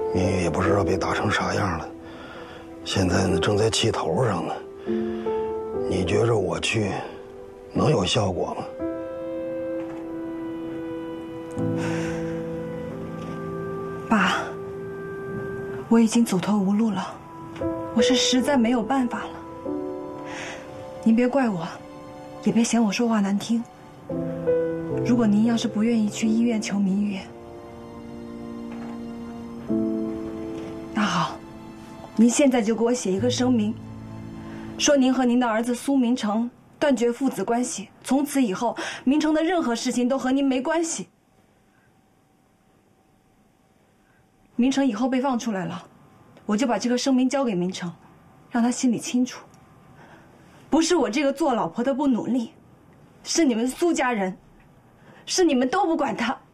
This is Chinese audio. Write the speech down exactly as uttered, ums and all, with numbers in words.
明玉也不知道被打成啥样了，现在呢正在气头上呢。你觉着我去能有效果吗？ 爸，我已经走投无路了，我是实在没有办法了。您别怪我，也别嫌我说话难听。如果您要是不愿意去医院求明玉，那好，您现在就给我写一个声明，说您和您的儿子苏明成断绝父子关系，从此以后明成的任何事情都和您没关系。明成以后被放出来了，我就把这个声明交给明成，让他心里清楚，不是我这个做老婆的不努力，是你们苏家人，是你们都不管他。